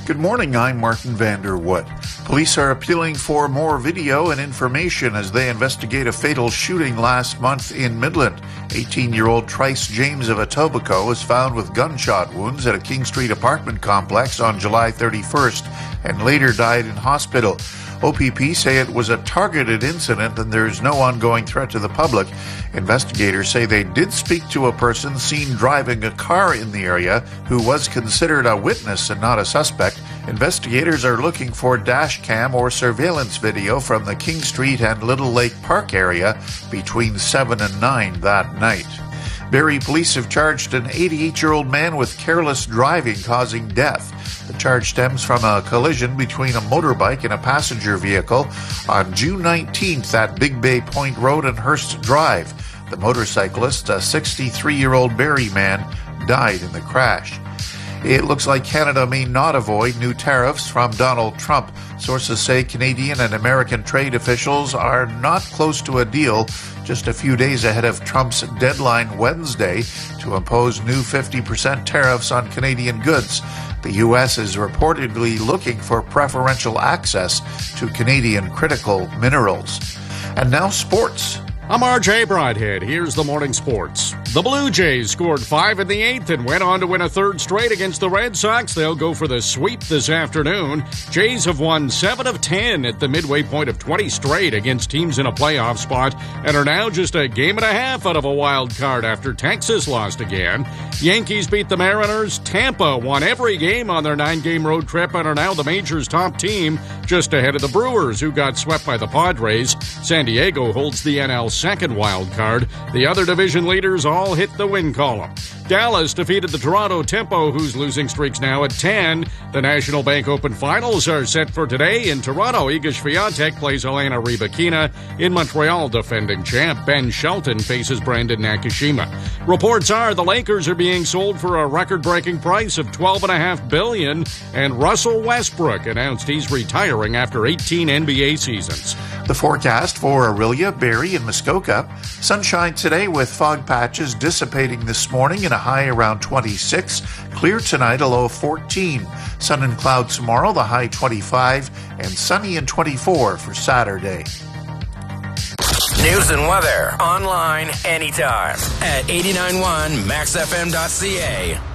Good morning, I'm Martin Vanderwood. Police are appealing for more video and information as they investigate a fatal shooting last month in Midland. 18-year-old Trice James of Etobicoke was found with gunshot wounds at a King Street apartment complex on July 31st and later died in hospital. OPP say it was a targeted incident and there is no ongoing threat to the public. Investigators say they did speak to a person seen driving a car in the area who was considered a witness and not a suspect. Investigators are looking for dash cam or surveillance video from the King Street and Little Lake Park area between 7 and 9 that night. Barrie police have charged an 88-year-old man with careless driving causing death. The charge stems from a collision between a motorbike and a passenger vehicle on June 19th at Big Bay Point Road and Hurst Drive. The motorcyclist, a 63-year-old Barrie man, died in the crash. It looks like Canada may not avoid new tariffs from Donald Trump. Sources say Canadian and American trade officials are not close to a deal, just a few days ahead of Trump's deadline Wednesday to impose new 50% tariffs on Canadian goods. The U.S. is reportedly looking for preferential access to Canadian critical minerals. And now sports. I'm RJ Broadhead. Here's the morning sports. The Blue Jays scored 5 in the 8th and went on to win a third straight against the Red Sox. They'll go for the sweep this afternoon. Jays have won 7 of 10 at the midway point of 20 straight against teams in a playoff spot and are now just a game and a half out of a wild card after Texas lost again. Yankees beat the Mariners. Tampa won every game on their 9-game road trip and are now the major's top team, just ahead of the Brewers, who got swept by the Padres. San Diego holds the NL second wild card. The other division leaders all hit the win column. Dallas defeated the Toronto Tempo, whose losing streak's now at 10. The National Bank Open Finals are set for today. In Toronto, Iga Swiatek plays Elena Rybakina. In Montreal, defending champ Ben Shelton faces Brandon Nakashima. Reports are the Lakers are being sold for a record-breaking price of $12.5 billion, and Russell Westbrook announced he's retiring after 18 NBA seasons. The forecast for Orillia, Barrie, and Muskoka. Sunshine today with fog patches dissipating this morning and a high around 26. Clear tonight, a low of 14. Sun and clouds tomorrow, the high 25. And sunny and 24 for Saturday. News and weather online anytime at 89.1maxfm.ca.